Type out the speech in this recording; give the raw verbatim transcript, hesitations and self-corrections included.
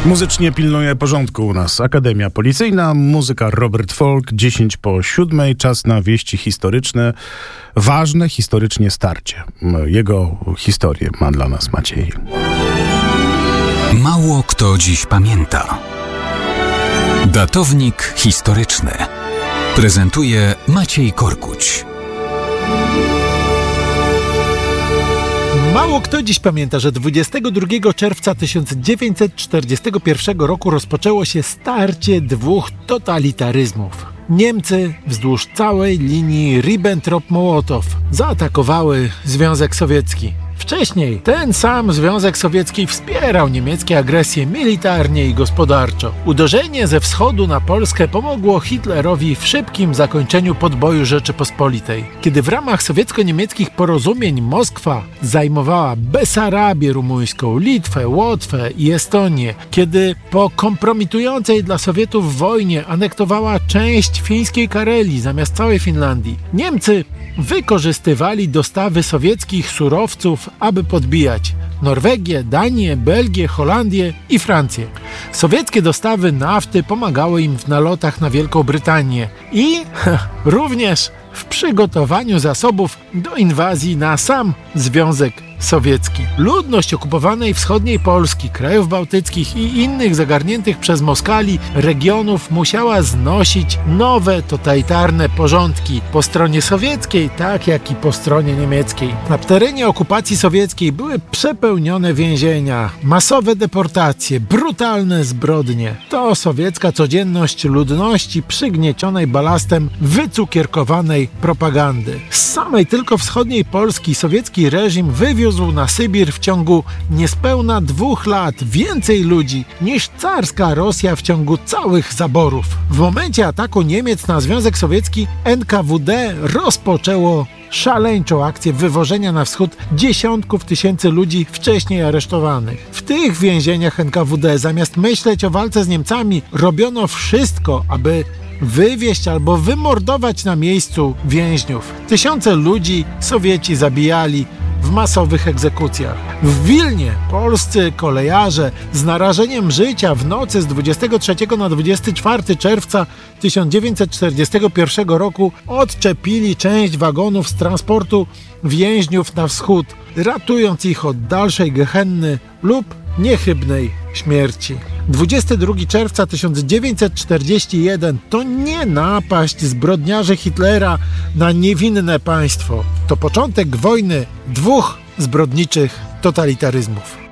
Muzycznie pilnuje porządku u nas Akademia Policyjna, muzyka Robert Folk, dziesięć po siódmej, czas na wieści historyczne, ważne historycznie starcie. Jego historię ma dla nas Maciej. Mało kto dziś pamięta. Datownik historyczny prezentuje Maciej Korkuć. Mało kto dziś pamięta, że dwudziestego drugiego czerwca tysiąc dziewięćset czterdziestego pierwszego roku rozpoczęło się starcie dwóch totalitaryzmów. Niemcy wzdłuż całej linii Ribbentrop-Mołotow zaatakowały Związek Sowiecki. Wcześniej ten sam Związek Sowiecki wspierał niemieckie agresje militarnie i gospodarczo. Uderzenie ze wschodu na Polskę pomogło Hitlerowi w szybkim zakończeniu podboju Rzeczypospolitej. Kiedy w ramach sowiecko-niemieckich porozumień Moskwa zajmowała Besarabię rumuńską, Litwę, Łotwę i Estonię, kiedy po kompromitującej dla Sowietów wojnie anektowała część fińskiej Karelii zamiast całej Finlandii, Niemcy wykorzystywali dostawy sowieckich surowców, aby podbijać Norwegię, Danię, Belgię, Holandię i Francję. Sowieckie dostawy nafty pomagały im w nalotach na Wielką Brytanię i również w przygotowaniu zasobów do inwazji na sam Związek Sowiecki. Ludność okupowanej wschodniej Polski, krajów bałtyckich i innych zagarniętych przez Moskali regionów musiała znosić nowe totalitarne porządki po stronie sowieckiej, tak jak i po stronie niemieckiej. Na terenie okupacji sowieckiej były przepełnione więzienia, masowe deportacje, brutalne zbrodnie. To sowiecka codzienność ludności przygniecionej balastem wycukierkowanej propagandy. Z samej tylko wschodniej Polski sowiecki reżim wywiózł na Sybir w ciągu niespełna dwóch lat więcej ludzi niż carska Rosja w ciągu całych zaborów. W momencie ataku Niemiec na Związek Sowiecki N K W D rozpoczęło szaleńczą akcję wywożenia na wschód dziesiątków tysięcy ludzi wcześniej aresztowanych. W tych więzieniach N K W D zamiast myśleć o walce z Niemcami robiono wszystko, aby wywieźć albo wymordować na miejscu więźniów. Tysiące ludzi Sowieci zabijali w masowych egzekucjach. W Wilnie polscy kolejarze z narażeniem życia w nocy z dwudziestego trzeciego na dwudziestego czwartego czerwca tysiąc dziewięćset czterdziestego pierwszego roku odczepili część wagonów z transportu więźniów na wschód, ratując ich od dalszej gehenny lub niechybnej śmierci. dwudziestego drugiego czerwca tysiąc dziewięćset czterdziestego pierwszego to nie napaść zbrodniarzy Hitlera na niewinne państwo. To początek wojny dwóch zbrodniczych totalitaryzmów.